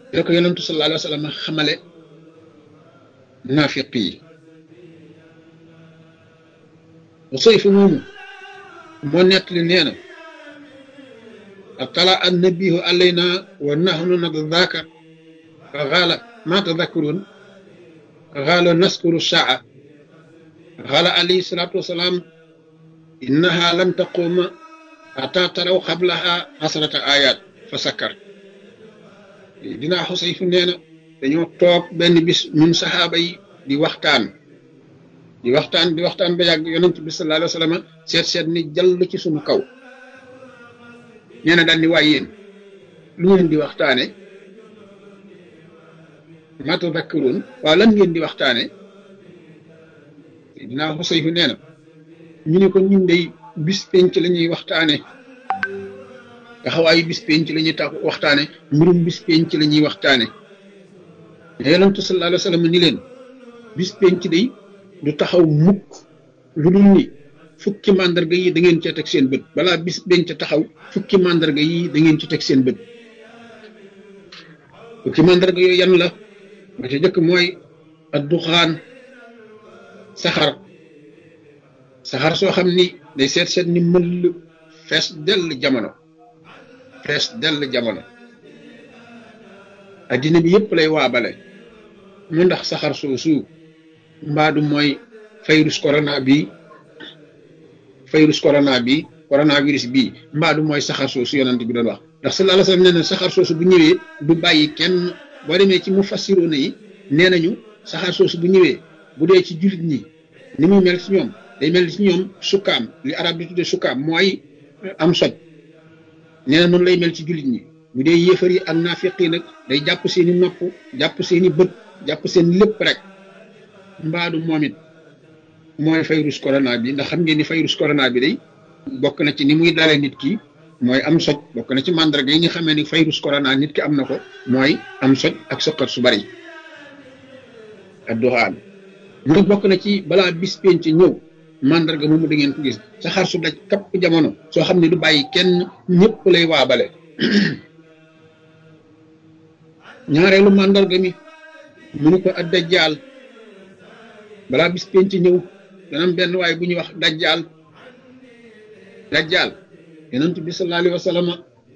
la ko yonentu sallallahu alayhi wa sallam xamale naafiq yi Usayf moomu moo nettali nee na atala annabihu alayna wa nahnu nadaka fa qaala ma tadakkurun qaala naskuru saa qaala alayhi salatu wasalaam innaha lan taquma ata taraw qablaha asrata ayat fa sakkar dinaa Xusayf nee na dañoo toog benn bis ñun saxaaba yi di waxtaan ba yàgg yonent bi sallallahu alayhi wa sallam seet ni jàll ci suñu kaw nee na daal ni waay yéen lu ngeen di waxtaane ma tadakkurun waaw lan ngeen di waxtaane dinaa Xusayf nee na ñu ne ko ñun dey bis penc la ñuy waxtaane taxawaayu bis penc la ñuy tax waxtaane mbirum bis penc la ñuy waxtaane mais yonent sallallahu alayhi wa sallam ni leen bis penc day du taxaw mukk lu dul ni fukki màndarga yi da ngeen cee teg seen bët balaa bis penc taxaw fukki màndarga yi da ngeen ci teg seen bët fukki màndarga yooyu yan la ba ca jëkk mooy adduxaan saxar soo xam ni day seet ni mël fees dell jamono addina bi yëpp lay waabale mu ndax saxar soosu mbaadu mooy coronavirus bi mbaadu mooy saxar soosu yonent bi doon wax ndax sallallahu alayhi wa sallam nee na saxar soosu bu ñëwee du bàyyi kenn boo demee ci mufassiroona yi nee nañu saxar soosu bu ñëwee bu dee ci jullit ñi ni muy mel ci ñoom day mel ci ñoom sukkaam li arab di tudde sukkaam mooy am soj nee na noonu lay mel ci jullit ñi bu dee yéefar yi ak naafiq yi nag day jàpp seeni nopp jàpp seeni bët jàpp seen lépp rek mbaadu moom it mooy virus corona bi ndax xam ngeen ni virus corona bi day bokk na ci ni muy dalee nit ki mooy am soj bokk na ci mandarga yi nga xamee ni virus corona nit ki am na ko mooy am soj ak sëqat su bari ak doxaan mu bokk na ci balaa bis penc ñëw mandarga moomu da ngeen ko gis saxaar su daj kapp jamono soo xam ne du bàyyi kenn ñëpp lay waabale ñaareelu mandarga mi mu ni ko ak dajjaal balaa bis penc ñëw dana am benn waay bu ñuy wax dajjaal yonent bi sallallahu alayhi wa sallam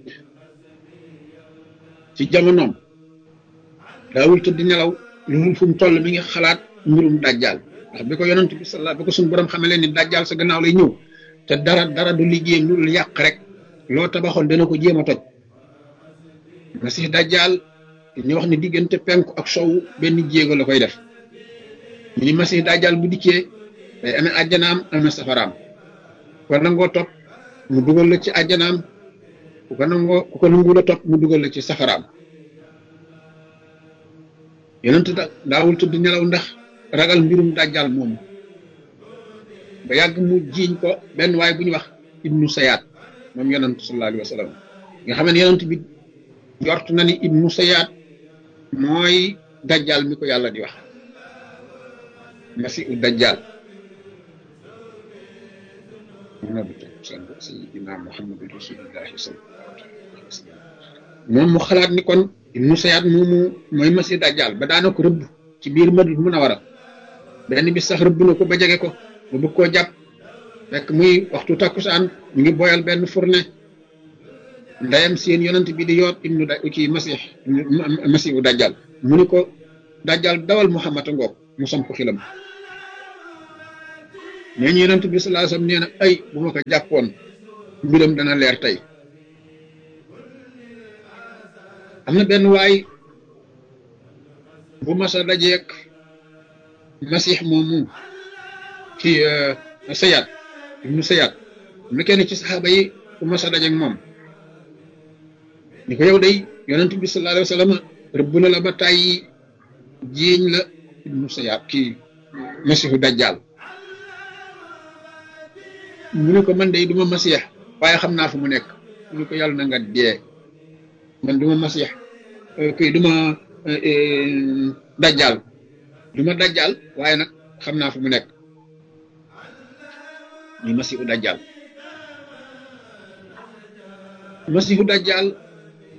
ci jamonoom daawul tëdd nelaw lu fu mu toll mi ngi xalaat mbirum dajjaal ndax bi ko yonent bi bi ko suñu borom xamale ni dajjaal sa gannaaw lay ñëw te dara du liggéeyam lu yàq rek loo tabaxoon dana ko jéem a toj masih dajjaal ñu wax ni diggante penku ak sowu benn jéego la koy def ñu ni masih dajjaal bu dikkee day amee àjjanaam amee safaraam ko nangoo topp mu dugal la ci àjjanaam ku ko nangu la topp mu dugal la ci safaraam yonent daawul tudd nelaw ndax ragal mbirum dajjal moomu ba yàgg mu jiiñ ko benn waay bu ñu wax ibnu sayaat moom yonent sallallahu alayhi wa sallam nga xam ne yonent bi jort na ni ibnu sayaat mooy dajjal mi ko yàlla di wax masihu dajjal sayyidina muhammad rasulillahi sallallahu alayhi wa sallam moom mu xalaat ni kon ibnu sayaat moomu mooy masihu dajjal ba daana ko rëbb ci biir Madina Munawara benn bis sax rëbb na ko ba jege ko ba bëgg koo jàpp fekk muy waxtu takkusaan ñu ngi boyal benn fourne ndeyam seen yonent bi di yoot ibnu masihu dajjal mu ni ko dajjal dawal Muhammad a ngoog mu samp xilam nee ñu yonent bi sallallahu alayhi wasallam nee na ay bu ma ko jàppoon mbiram dana leer tey am na benn waay bu masa dajeek masix moomu ci sayaat ibnu sayaat am na kenn ci saxaaba yi bu masa dajeek moom ni ko yow day yonent bi sallallahu alayhi wasallam rëbb na la ba tàyyi jiiñ la ibnu sayaat kii masiixu dajjal mu ne ko man day duma masiix waaye xam naa fu mu nekk mu ne ko yàlla na nga dee man duma masiix kii duma dajjal waaye nag xam naa fu mu nekk ñu masiixu dajjal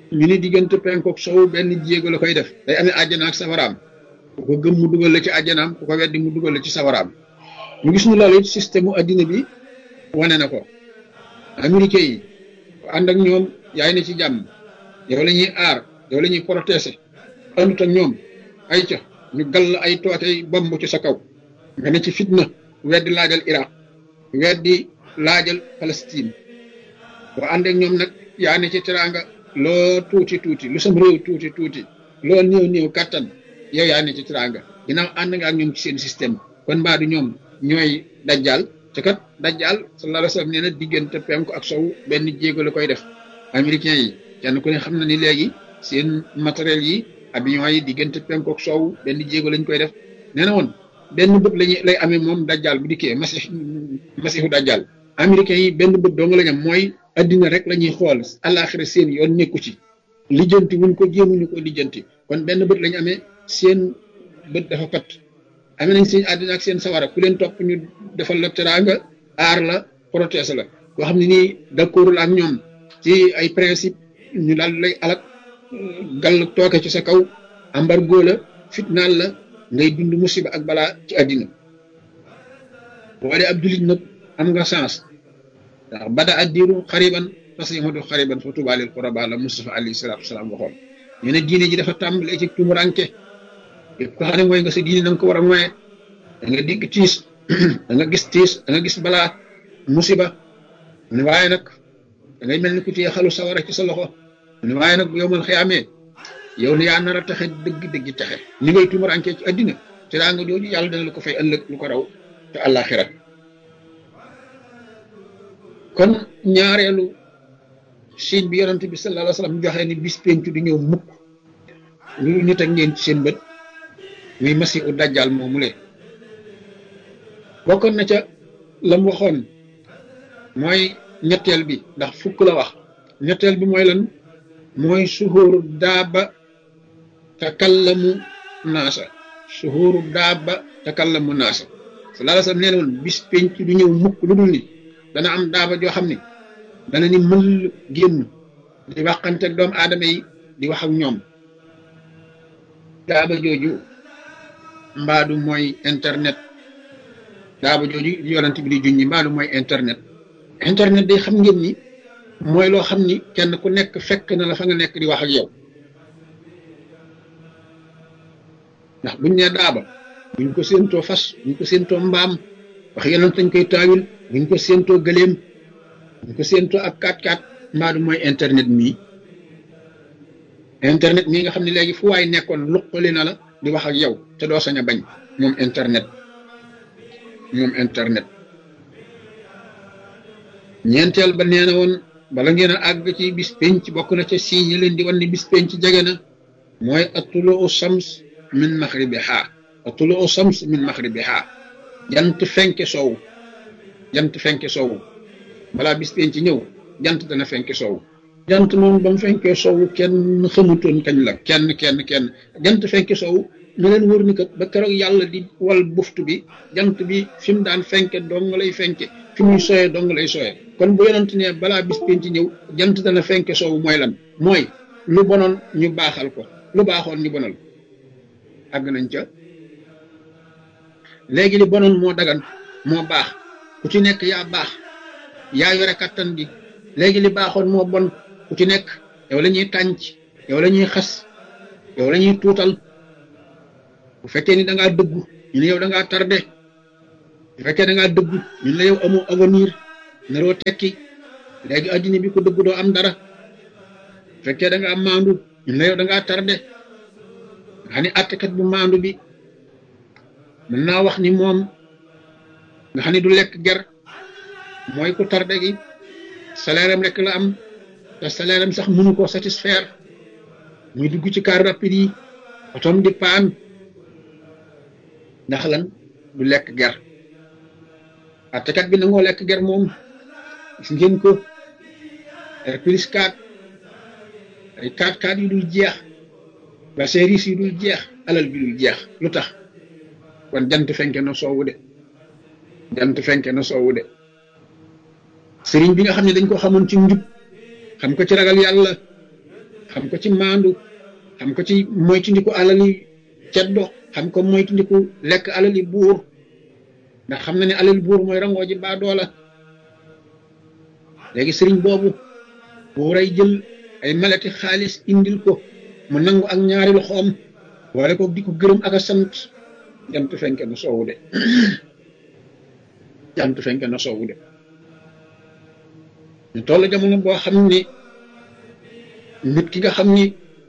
ñu ni diggante penkook sow benn jéego la koy def day amee àjjana ak safaraam ku ko gëm mu dugal la ci àjjanaam ku ko weddi mu dugal la ci safaraam ñu gis ñu loolu it système mu addina bi wane na ko américain yi ànd ak ñoom yaay na ci jàmm yow la ñuy aar yow la ñuy protéger àndut ak ñoom ay ca ñu gall ay tootey bomb ci sa kaw nga ne ci fitna weddi laajal Iraq weddi laajal Palestine boo ànd ak ñoom nag yaa ne ci teraanga loo tuuti tuuti lu sam réew tuuti tuuti loo néew néew kattan yow yaa ne ci teraanga ginnaaw ànd nga ak ñoom ci seen système kon mbaa du ñoom ñooy dajjal te kat dajjal sallallahu alayhi wa sallam nee na diggante penku ak sow benn jéego la koy def américain yi kenn ku ne xam na ni léegi seen matériel yi avion yi diggante penku ak sow benn jéego lañ koy def nee na woon benn bët lay amee moom dajjal bu dikkee masihu dajjal américain yi benn bët dong lañ am mooy addina rek la ñuy xool àllaaxira seen yoon nekku ci lijjanti wuñ ko jéemuñu ko lijjanti kon benn bët lañ amee seen bët dafa pat amee nañ seen àddina ak seen sawara ku leen topp ñu defal la teraanga aar la protéger la koo xam ne nii d'accordul ak ñoom ci ay principe ñu daal lay alak gàll tooke ci sa kaw embargo la fitnaal la ngay dund musiba ak balaa ci àddina boo dee ab jullit nag am nga chance ndax bada addiru xariban parce que madu xariban fa tubaalil quraba la Mustafa alayhi salaatu wasalaam waxoon ñu ne diine ji dafa tàmbalee ci tumuranke yëpp ko xam ne mooy nga sa diine na nga ko war a moye da nga digg tiis da nga gis tiis da nga gis balaa musiba ne waaye nag da ngay mel ni ku téye xalu sawara ci sa loxo ne waaye nag bu yowmal xiyaamee yow ne yaa nar a taxe dëgg texe ni ngay tumuranke ci addina te daa nga jooju yàlla dana la ko fay ëllëg lu ko raw te àllaaxira kon ñaareelu signe bi yonent bi sallallahu alayhi wa sallam joxe ni bis penc du ñëw mukk lu nit ak ngeen ci seen bët muy masihu dajjal moomu le bokkoon na ca lam waxoon mooy ñetteel bi ndax fukk la wax ñetteel bi mooy lan mooy suhuru daaba takallamu naasa suhuru daaba takallamu naasa sallallahu alayhi wa sallam nee na woon bis penc du ñëw mukk lu dul ni dana am daaba joo xam ne dana ni mël génn di waxante ak doomu aadama yi di wax ak ñoom daaba jooju mbaadu mooy internet daaba jooju yonent bi di junñi mbaadu mooy internet day xam ngeen ni mooy loo xam ni kenn ku nekk fekk na la fa nga nekk di wax ak yow ndax buñ nee daaba buñ ko séentoo fas buñ ko séentoo mbaam wax yonent dañ koy taawil buñ ko séentoo gëléem buñ ko séentoo ak 4x4 mbaadu mooy internet mii nga xam ne léegi fu waay nekkoon luqali na la di wax ak yow te doo sañ a bañ moom internet ñeenteel ba nee na woon bala ngeen a àgg ci bis penc bokk na ca signe leen di wan ni bis penc jege na mooy atuluu shams min maxribiha jant fenke soow balaa bis penc ñëw jant dana fenke soow jant moom ba mu fenkee soow kenn xamutoon kañ la kenn jant fenke soow na leen wër ni kat ba keroog yàlla di wal buftu bi jant bi fi mu daan fenke dong lay fenke fi muy soyee dong lay soyee kon bu yonent ne balaa bis penc ñëw jant dana fenke soow mooy lan mooy lu bonoon ñu baaxal ko lu baaxoon ñu bonal àgg nañ ca léegi li bonoon moo dagan moo baax ku ci nekk yaa baax yaa yore kattan gi léegi li baaxoon moo bon ku ci nekk yow la ñuy tànc yow la ñuy xas yow la ñuy tuutal bu fekkee ni da ngaa dëggu ñu ne yow da ngaa tardé bu fekkee da ngaa dëggu ñu ne yow amoo avenir naroo tekki léegi addina bi ko dëggu doo am dara bu fekkee da ngaa maandu ñu ne yow da ngaa tardé nga xam ne attekat bu maandu bi mën naa wax ni moom nga xam ne du lekk ger mooy ku tardé gi salaire am rek la am te salaire am sax mënu koo satisfaire muy dugg ci car rapide yi otom di paan ndax lan du lekk ger attekat bi nangoo lekk ger moom gis ngeen ko plus 4 ay 4x4 yu dul jeex ba service yu dul jeex alal bi dul jeex lu tax kon jant fenke na soowu de sëriñ bi nga xam ne dañ ko xamoon ci njub xam ko ci ragal yàlla xam ko ci maandu xam ko ci moytandiku alali ceddo xam ko moytandiku lekk alali buur ndax xam na ne alali buur mooy rangoo ji baadoola léegi sëriñ boobu buuray jël ay malati xaalis indil ko mu nangu ak ñaari loxoom wala ko di ko gërëm ak a sant jant fenke na soowu de jant fenke na soowu de ñu toll jamono boo xam ni nit ki nga xam ni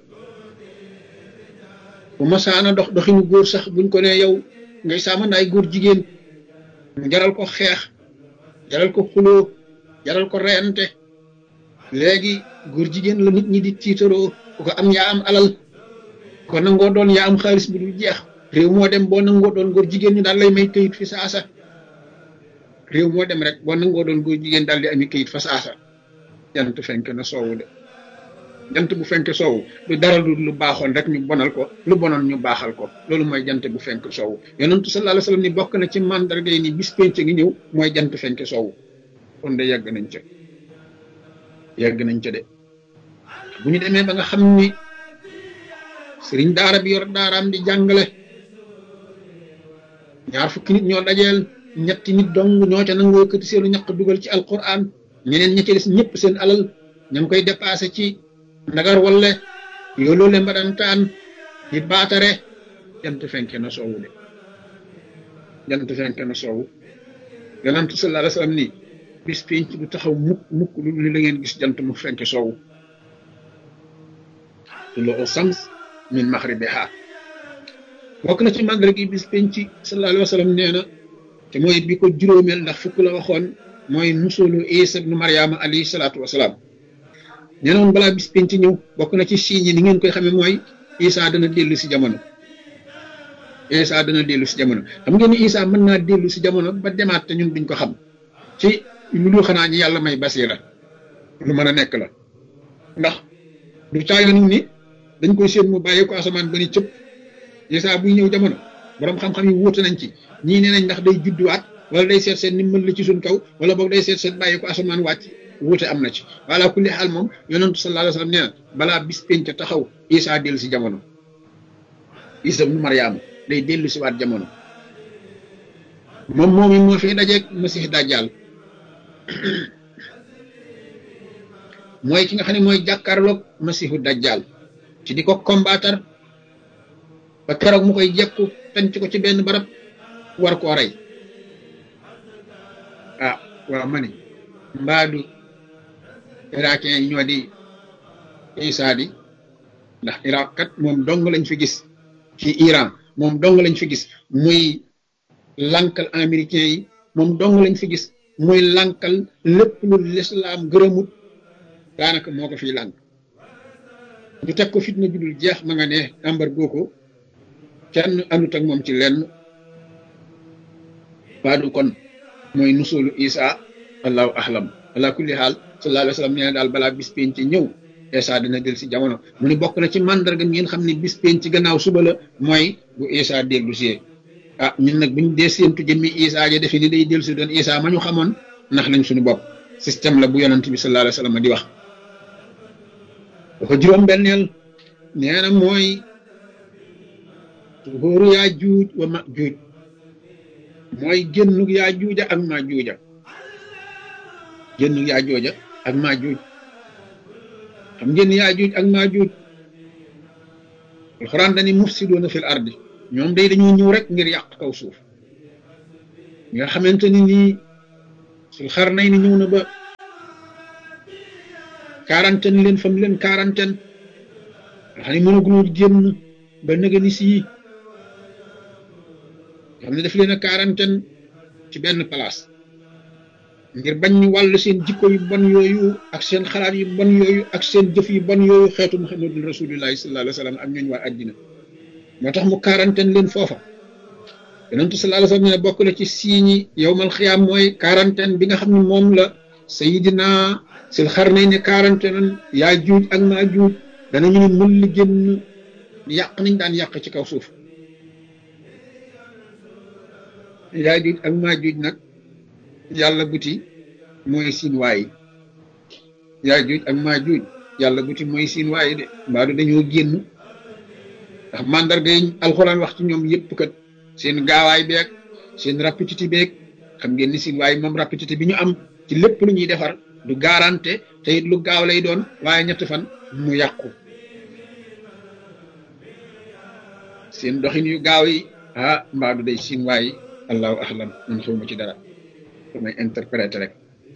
bu masaana dox doxinu góor sax buñ ko ne yow ngay saamandaay góor jigéen mu jaral ko xeex jaral ko xuloo jaral ko reyante léegi góor jigéen la nit ñi di tiitaroo ku ko am yaa am alal ko nangoo doon yaa am xaalis bu dul jeex réew moo dem boo nangoo doon góor jigéen ñu daal lay may këyit fi saasa réew moo dem rek boo nangoo doon góor jigéen daal di ami këyit fa saasa jant fenk na soowu de jant bu fenk soowu lu dara lu baaxoon rek ñu bonal ko lu bonoon ñu baaxal ko loolu mooy jant bu fenk soowu yonentu sallallahu alayhi wasallam ni bokk na ci mandarga yi ni bis penc ngi ñëw mooy jant fenk soowu kon de yàgg nañ ca de bu ñu demee ba nga xam ni sëriñ daara bi yor daaraam di jàngale ñaar fukki nit ñoo dajeel ñetti nit dong ñoo ca nangoo yëkkati seenu ñaq dugal ci alquran ñeneen ña ca des ñëpp seen alal ña ngi koy dépassé ci ndagar walle yooloo le mbadantaan di baatare jant fenke na soowu de jant fenke na soowu yonent sallallahu alayhi wasallam ni bis penc du taxaw mukk lu la ngeen gis jant mu fenke soowu tuluu shams min maghribiha bokk na ci màndarga gi bis penc sallallahu alayhi wasallam nee na te mooy bi ko juróomeel ndax fukk la waxoon mooy nusulu Isa ibnu Maryama alayhi salaatu wasalaam nee na woon balaa bis penc ñëw bokk na ci signes yi ni ngeen koy xamee mooy Isa dana dellu si jamono Isa dana dellu si jamono xam ngeen ni Isa mën naa dellu si jamono ba demaat te ñun duñ ko xam ci lu dul xanaa ñi yàlla may basira lu mën a nekk la ndax du caayoon ni dañ koy séen mu bàyyi ko asamaan ba ni cëpp Isa buy ñëw jamono borom xam-xam yi wuute nañ ci ñii nee nañ ndax day judduwaat wala day seet seen ni mën la ci suñ kaw wala boog day seet seen bàyyi ko asamaan wàcc wuute am na ci wala kulli xaal moom yonentu sallallahu alayhi wasallam nee na balaa bis penc taxaw Isa dellu si jamono Isa ibnu Maryama day dellu si waat jamono moom moomi moo fi dajeeg Masih Dajjal mooy ki nga xam ne mooy jàkkaarloog Masihu Dajjal ci di ko combattre ba keroog mu koy jekku tànc ko ci benn barab war koo rey ah waaw ma ne mbaadu irakien yi ñoo di Isa di ndax Irak kat moom dong lañ fi gis ci Iran moom dong lañ fi gis muy lankal américain yi moom dong lañ fi gis muy lankal lépp lu lislaam gërëmut daanaka moo ko fiy lànk ñu teg ko fitna judul jeex ma nga ne embargo ko kenn andut ak moom ci lenn baadu kon mooy nusulu Isa allahu ahlam ala kulli xaal sallallahu alayhi wa sallam nee na daal balaa bis penc ci ñëw Isa dina del si jamono mu ni bokk na ci mandarga ngeen xam ne bis penc ci gannaaw suba la mooy bu Isa dellu si ah ñun nag buñ dee séentu jëmmi Isa ja defe ni day dellu si doon Isa ma ñu xamoon ndax lañ suñu bopp système la bu yonent bi sallallahu alayhi wa sallam di wax dafa juróom-benneel nee na mooy góoru yaa juuj wa ma juuj mooy génnug yaa juuja ak maa juuja génnug yaa jooja ak maa juuj xam ngeen yaa juuj ak maa juuj alxuraan dani mufsiduuna fil ardi ñoom day dañoo ñëw rek ngir yàq kaw suuf nga xamante ni nii sul xarnay ni ñëw na ba quarantaine leen fam leen quarantaine nga xam ne mënaguloo génn ba nëga ni sii xam ne daf leen a quarantaine ci benn place ngir bañ ñu wàll seen jikko yu bon yooyu ak seen xalaat yu bon yooyu ak seen jëf yu bon yooyu xeetu muhammadul rasulillahi sallallahu alayhi wa sallam ak ñooñ waa àddina moo tax mu quarantaine leen foofa yonentu sallallahu alayhi wa sallam ne bokk na ci siiñi yowmal xiyaam mooy quarantaine bi nga xam ne moom la sayidina sil xarnayni quarantaine yaa juuj ak maa juuj danañu ne mën li génn yàq nañ daan yàq ci kaw suuf yaa juuj ak maa juuj nag yàlla buti mooy siin waay yaa juuj ak maa juuj yàlla bu ci mooy siin waaye de mbaadu dañoo génn ndax mandarga yi alxuraan wax ci ñoom yëpp kat seen gaawaay beeg seen rapidité beeg xam ngeen ni siin waaye moom rapidité bi ñu am ci lépp lu ñuy defar du garanté te it lu gaaw lay doon waaye ñetti fan mu yàqu seen doxin yu gaaw yi mbaadu day siin waaye allahu ahlam man xawma ci dara damay interpréter rek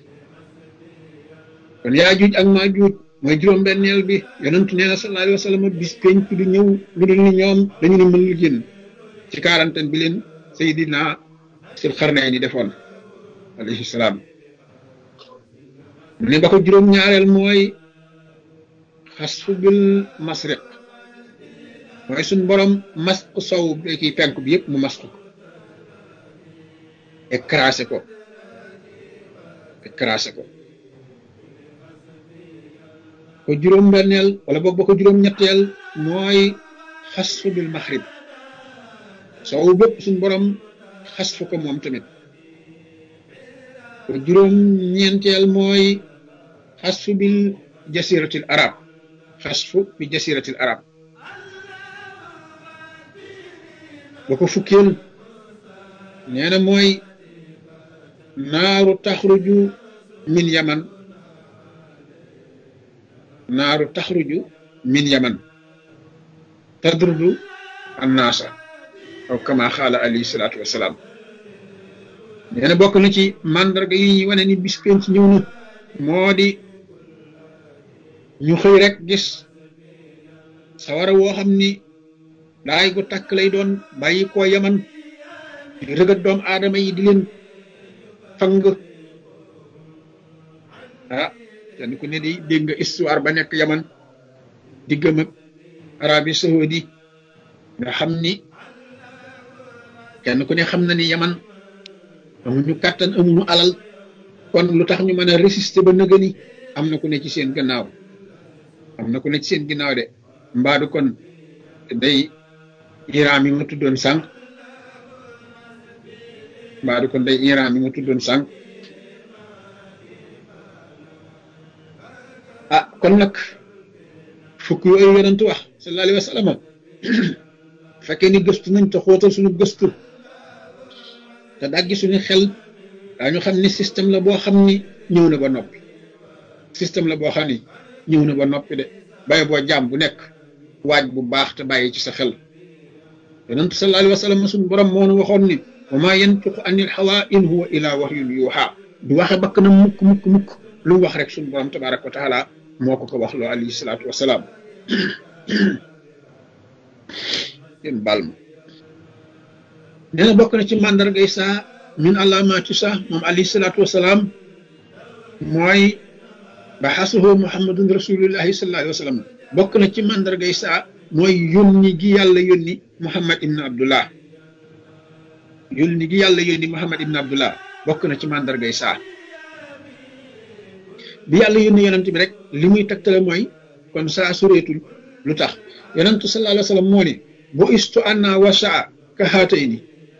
kon yaa juuj ak maa juuj mooy juróom-benneel bi yonentu nee na sallallahu alayhi wa sallam bis penc du ñëw lu dul ni ñoom dañu ne mën lu génn ci quarantaine bi leen Seydina Sil Xarnayni defoon alayhi salaam mu ne ba ko juróom-ñaareel mooy xasfu bil masriq mooy suñ borom masq sow bi kii penk bi yëpp mu masq ko écrasé ko ko juróom-benneel wala boog ba ko juróom-ñetteel mooy xasfu bil maxrib sow bépp suñ borom xasfu ko moom tamit ko juróom-ñeenteel mooy xasfu bil jasiratil arab xasfu bi jasiratil arab ba ko fukkeel nee na mooy naaru taxruju min yaman naaru taxruju min yaman tadrudu annaasa aw kama xaala alayhi salaatu wasalaam nee na bokk na ci mandarga yi ñuy wane ni bis penc ñëw na moo di ñu xëy rek gis sawara woo xam ni daay gu takk lay doon bàyyi koo yaman di rëgat doom aadama yi di leen fang kenn ku ne di dégg nga histoire ba nekk yaman diggam ak Arabie Saoudi nga xam ni kenn ku ne xam na ni yaman amuñu kàttan amuñu alal kon lu tax ñu mën a résister ba nëgëni am na ku ne ci seen gannaaw de mbaadu kon day Iran mi ma tuddoon sànq kon nag fukk yooyu yonent wax sallallahu alayhi wa sallam fekkee ni gëstu nañ te xóotal suñu gëstu te daggi suñu xel daañu xam ni système la boo xam ni ñëw na ba noppi de bàyyi boo jaam bu nekk waaj bu baax te bàyyi ci sa xel yonent sallallahu alayhi wa sallam suñu borom moo nu waxoon ni wa maa yantiqu anil hawaa in huwa illaa wahyun yuuhaa du waxe bakk na mukk lu mu wax rek suñu borom tabaaraka wa taala moo ko wax loo alayhi salaatu wasalaam yéen baal ma nee na bokk na ci màndargay saa min alaamaati saa moom alayhi salaatu wasalaam mooy baxasuhu muhammadun rasulullahi sallallahu alayhi wa sallam bokk na ci màndargay saa mooy yónni gi yàlla yónni muhammad ibn abdullah bokk na ci màndargay saa bi yàlla yónni yonent bi rek li muy tegtale mooy kon saa sureetul lu tax yonentu sallallahu alayhi wa sallam moo ni bu istu anna wa saa ka haatayni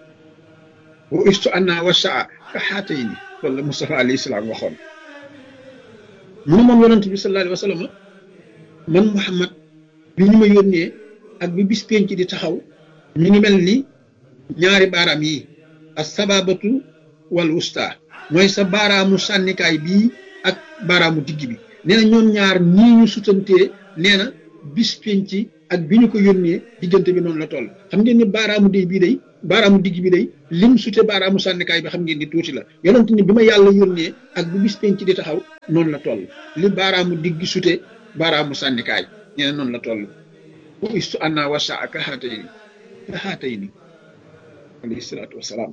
loolu la Mustafa alayhi salaam waxoon mu ne moom yonent bi sallallahu alayhi wa sallam man Muhammad bi ñu ma yónnee ak bi bis penc di taxaw ñu ngi mel ni ñaari baaraam yi as-sababatu wal wusta mooy sa baaraamu sànnikaay bii ak baaraamu digg bi nee na ñoom ñaar ñii ñu sutantee nee na bis penc ak bi ñu ko yónnee diggante bi noonu la toll xam ngeen ni baaraamu digg bi day lim sute baaraamu sànnikaay bi xam ngeen ni tuuti la yonent ni bi ma yàlla yónnee ak bu bis penc di taxaw noonu la toll li baaraamu digg sute baaraamu sànnikaay nee na noonu la toll bu istu anna wasa ka haatayni alayhi salaatu wasalaam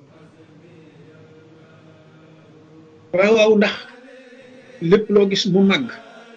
waaw ndax lépp loo gis mu màgg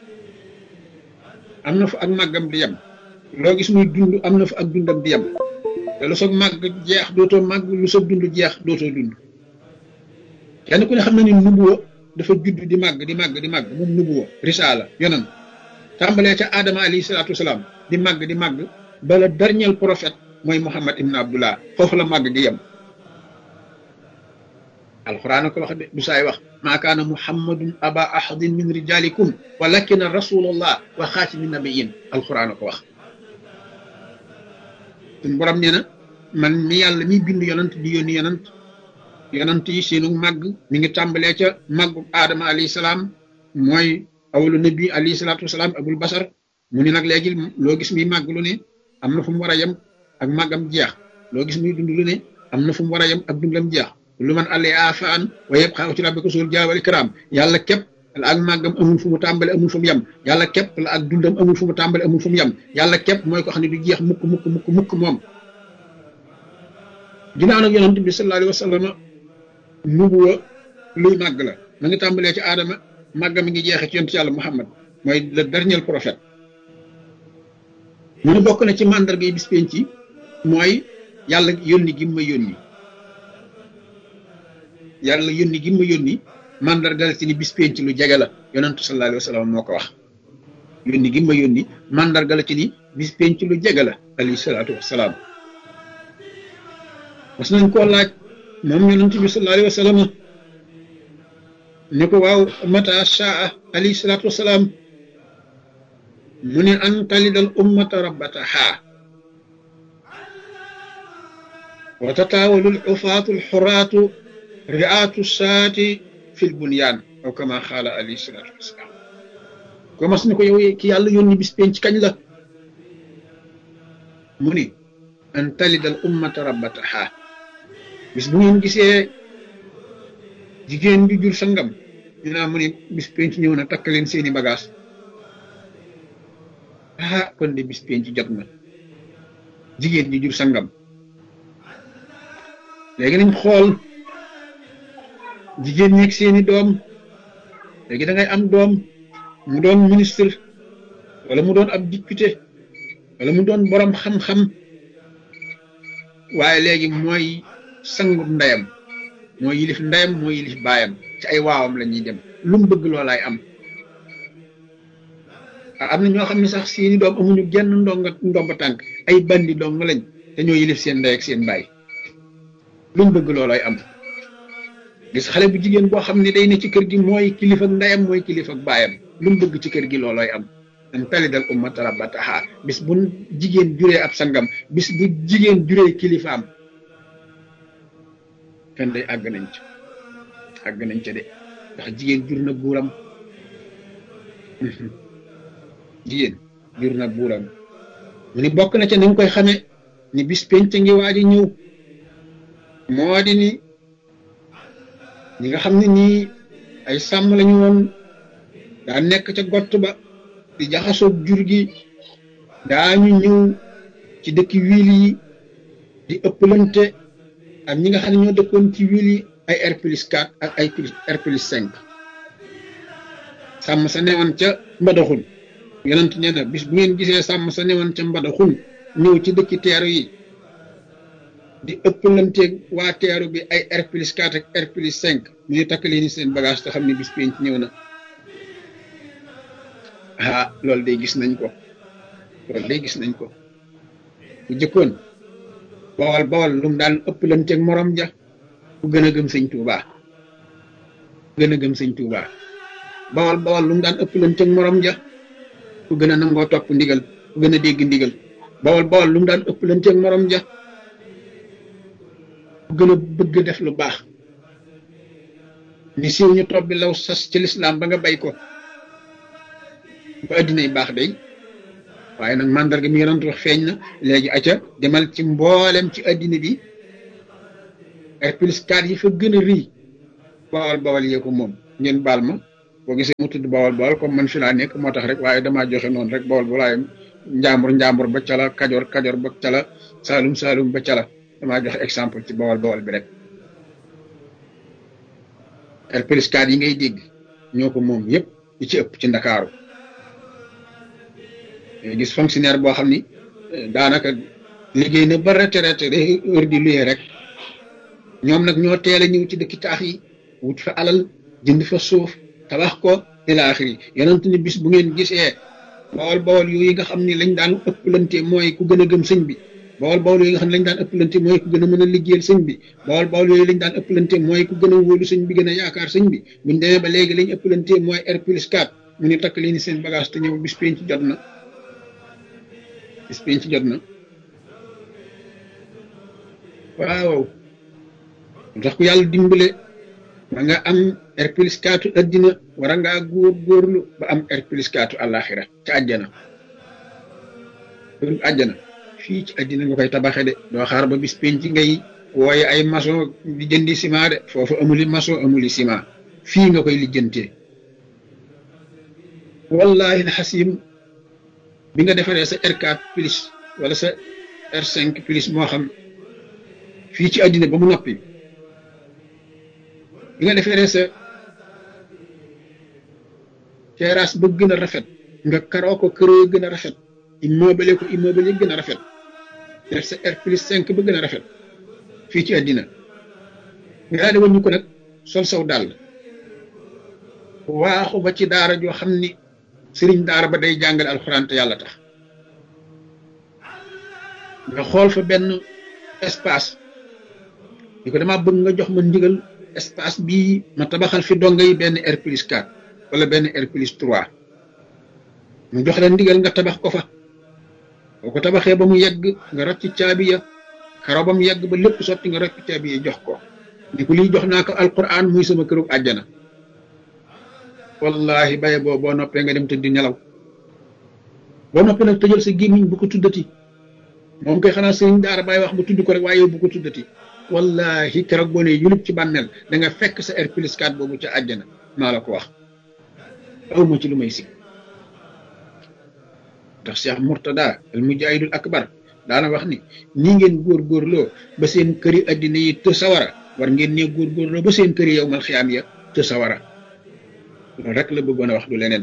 am na fa ak màggam di yem loo gis muy dund am na fa ak dundam di yem te lu soog màgg jeex dootoo màgg lu soog dund jeex dootoo dund kenn ku ne xam na ni nubuwa dafa judd di màgg moom nubuwa risaala yonan tàmbalee ca Adama alayhi salaatu wasalaam di màgg bala dernier prophète mooy Muhammad ibn Abdullah foofu la màgg gi yem alquran ko wax de du saay wax maa kaana muhammadun aba ahadin min rijalikum walakina rasulullah wa xaatimi nabiyin alquran ko wax suñ borom nee na man mi yàlla mi bind yonant di yónni yonant yi seenu màgg mi ngi tàmbalee ca màggu aadama alayhi salaam mooy awalu nabi alayhi salaatu wasalaam abul basar mu ni nag léegi loo gis muy màgg lu ne am na fu mu war a yem ak màggam jeex loo gis muy dund lu ne am na fu mu war a yem ak dundam jeex lu man àllee afaan wa yabqa wajhu rabbika zul jalali wal ikram yàlla képp la ak màggam amul fu mu tàmbale amul fu mu yem yàlla képp la ak dundam amul fu mu tàmbale amul fu mu yem yàlla képp mooy ko xam ne du jeex mukk moom ginnaaw nag yonent bi sallallahu alayhi wa sallam nubuwa luy màgg la ma ngi tàmbalee ci aadama màgga mi ngi jeexee ci yonent yàlla Muhammad mooy le dernier prophète mu ne bokk na ci mandarga yi bis penc ci mooy yàlla yónni gi ma yónni yàlla yónni gi ma yónni mandarga la ci ni bis penc lu jege la yonent sallallahu alayhi wa sallam moo ko wax yónni gi ma yónni mandarga la ci ni bis penc lu jege la alayhi salaatu wasalaam mas nañ koo laaj moom yonent bi sallallahu alayhi wa sallam ne ko waaw mata shaa alayhi salaatu wasalaam mu ne an talidal ummata rabbataha wa tataawalul ufaatu alxuraatu ri'aatu saati fil bunyaan aw kama xaala alayhi salaatu wasalaam ko mas ne ko yow ki yàlla yónni bis penc kañ la mu ni an talidal ummata rabbataha bis bu ngeen gisee jigéen bi jur sangam ñu naa mu ne bis penc ñëw na takk leen seeni bagage kon de bis penc jot na jigéen ji jur sangam léegi nañ xool jigéen ñeeg seeni doom léegi da ngay am doom mu doon ministre wala mu doon ab député wala mu doon borom xam-xam waaye léegi mooy sangu ndeyam mooy yilif ndeyam mooy yilif baayam ci ay waawam la ñuy dem lu mu bëgg loolaay am am na ñoo xam ne sax seeni doom amuñu genn ndomba tànk ay bandi dong lañ te ñoo yilif seen ndey ak seen baay lu mu bëgg loolaay am gis xale bu jigéen boo xam ne day ne ci kër gi mooy kilifa ak ndeyam mooy kilifa ak baayam lu mu bëgg ci kër gi loolooy am an talidal ummata rabbataha bis bu jigéen juree ab sangam bis bu jigéen juree kilifaam kan day àgg nañ ca de ndax jigéen jur na buuram jigéen jur na buuram mu ni bokk na ca ni nga koy xame ni bis penc ngi waaji ñëw moo di ni ñi nga xam ne nii ay sàmm lañu woon daa nekk ca gott ba di jaxasoog jur gi daañu ñëw ci dëkki wiil yi di ëppalante ak ñi nga xam ne ñoo dëkkoon ci wiil yi ay R+4 ak ay R+5 sàmm sa newoon ca mbadaxun yonent nee na bis bu ngeen gisee sàmm sa newoon ca mbadaxun ñëw ci dëkki teeru yi di ëppalanteeg waa teeru bi ay R+4 ak R+5 mu ñu takk leen seen bagage te xam ne bis penc ñëw na loolu day gis nañ ko bu jëkkoon bawal lu mu daan ëppalanteeg morom ja ku gën a gëm sëñ Tuuba bawal lu mu daan ëppalanteeg morom ja ku gën a nangoo topp ndigal ku gën a dégg ndigal bawal lu mu daan ëppalanteeg morom ja ku gën a bëgg def lu baax ni siiw ñu topp bi law sas ci lislaam ba nga bay ko ba addinay baax day waaye nag mandarga mi yonent wax feeñ na léegi acca demal ci mboolem ci addina bi R+4 yi fa gën a rëy bawal yee ko moom ngeen baal ma boo gisee mu tudd bawal comme man fi laa nekk moo tax rek waaye damaa joxe noonu rek bawal waaye njàmbur ba cala kajoor ba cala saalum ba cala damaa joxe exemple ci bawal bi rek R+4 yi ngay dégg ñoo ko moom yëpp yi ci ëpp ci Ndakaaru gis fonctionnaire boo xam ni daanaka liggéey na ba retraité heure di luyee rek ñoom nag ñoo teel a ñëw ci dëkki taax yi wut fa alal jënd fa suuf tabax ko ila axiri yonent ni bis bu ngeen gisee bawal yooyu nga xam ni lañ daan ëpplante mooy ku gën a gëm sëñ bi bawol bawol yooyu nga xam ne lañ daan ëppalante mooy ku gën a mën a liggéeyal sëñ bi bawol bawol yooyu lañ daan ëppalante mooy ku gën a wóolu sëñ bi gën a yaakaar sëñ bi buñ demee ba léegi lañ ëppalante mooy R+4 mu ni takk leen seen bagage te ñëw bis penc jot na bis penc jot na waaw ndax ku yàlla dimbale ba nga am R+4 addina war a ngaa góorgóorlu ba am R+4 àllaaxira ca àjjana àjjana fii ci àddina nga koy tabaxe de doo xaar ba bis penc ngay wooye ay maçon di jëndi ciment de foofu amuli maçon amuli ciment fii nga koy lijjantee wallahi alxasim bi nga defaree sa R4 plus wala sa R5 plus moo xam fii ci àddina ba mu noppi bi nga defaree sa terrasse ba gën a rafet nga karoo ko këroo gën a rafet immeuble ko immeuble yi gën a rafet def sa R+5 ba gën a rafet fii ci àddina nga daal di wàññi ko nag sol saw dàll waaxu ba ci daara joo xam ni sëriñ daara ba day jàngale alxuraan te yàlla tax nga xool fa benn espace di ko dama bëgg nga jox ma ndigal espace bii ma tabaxal fi donga yi benn R+4 wala benn R+3 mu jox la ndigal nga tabax ko fa boo ko tabaxee ba mu yegg nga rocc caabi ya karo ba mu yegg ba lépp sotti nga rocc caabi ya jox ko ni ko lii jox naa ko alquran muy sama këru àjjana wallahi baye boo noppee nga dem tëddi nelaw boo noppee nag tëjal sa gémmiñ bu ko tuddati moom koy xanaa sëriñ daara bàyyi wax ba tudd ko rek waaye yow bu ko tuddati wallahi keroog boo nee yulub ci bàmmeel da nga fekk sa R+4 boobu ca àjjana maa la ko wax awma ci lu may si ndax Cheikh Mourtada al mujahidul akbar daana wax ni nii ngeen góorgóorloo ba seen këri addina yi të sawara war ngeen ne góorgóorloo ba seen këri yawmal xiyaam ya të sawara loolu rek la bëggoon a wax du leneen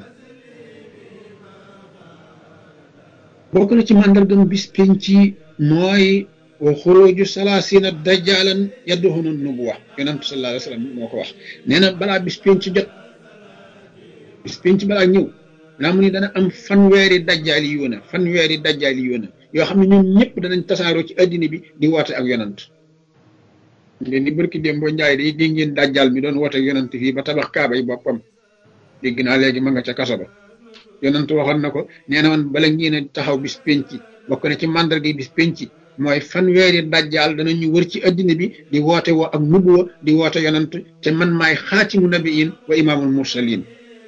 bokk na ci màndargam bis penc mooy wa xuruju salaasina dajjalan yadduhunu nubuwa yonent sallallahu alayhi wa sallam moo ko wax nee na balaa bis penc jot bis penc balaa ñëw naa mu ni dana am fanweeri dajjaali yoona yoo xam ne ñoom ñëpp danañ tasaaroo ci addina bi di woote ak yonent ngeen ni barki dem boo njaay day dégg ngeen dajjaal mi doon woote ak yonent fii ba tabax kaaba yi boppam dégg naa léegi ma nga ca kaso ba yonent waxoon na ko nee na woon bala ngeen a taxaw bis penc bokk na ci màndarga bis penc mooy fanweeri dajjaal danañu wër ci addina bi di woote woo ak nubuwa di woote yonent te man maay xaatimu nabiyin wa imaamul mursalin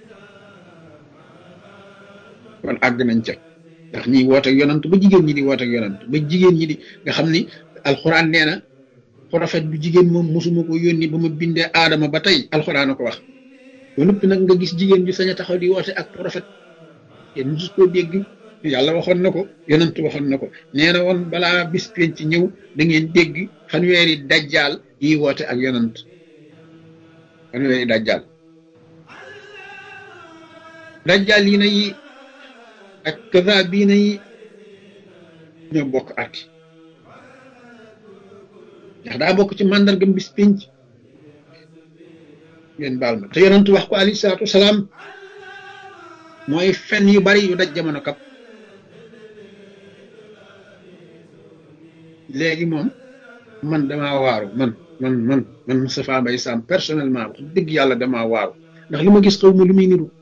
kon àgg nañ ca ndax ñiy woote ak yonent ba jigéen ñi di woote ak yonent ba jigéen ñi di nga xam ni alxuraan nee na prophète bu jigéen moom mosuma ko yónni ba ma bindee aadama ba tey alxuraan a ko wax ba noppi nag nga gis jigéen ju sañ a taxaw di woote ak prophète yéen mosu koo dégg yàlla waxoon na ko yonent waxoon na ko nee na woon balaa bis penc ñëw da ngeen dégg fanweeri dajjaal yi woote ak yonent fanweeri dajjaal yi na yi ak kazaabiina yi ñoo bokk àtte ndax daa bokk ci màndargam bis penc ngeen baal ma te yonent wax ko alayhi salaatu wasalaam mooy fen yu bari yu daj jamono kap léegi moom man damaa waaru man Moustapha Mbaye Sam personnellement wax dëgg yàlla damaa waaru ndax li ma gis xaw ma lu muy niru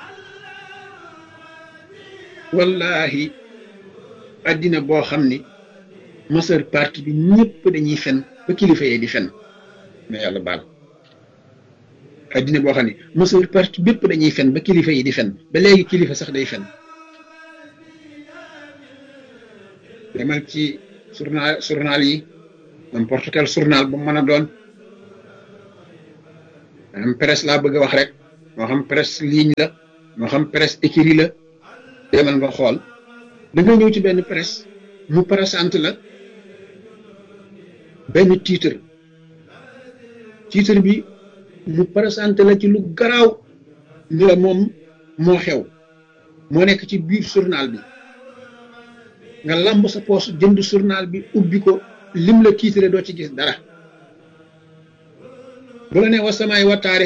wallahi addina boo xam ni majeure partie bi ñëpp dañuy fen ba kilifa yee di fen mais yàlla baal addina boo xam ni majeure partie bépp dañuy fen ba kilifa yi di fen ba léegi kilifa sax day fen demal ci journal yi n'importe quel journal bu mën a doon am presse laa bëgg a wax rek moo xam presse ligne la moo xam presse écrit la demal nga xool da nga ñëw ci benn presse mu présente la benn titre bi mu présente la ci lu garaaw ni la moom moo xew moo nekk ci biir journal bi nga lamb sa poos jënd journal bi ubbi ko lim la titre doo ci gis dara bu la ne wa samaay wa taarix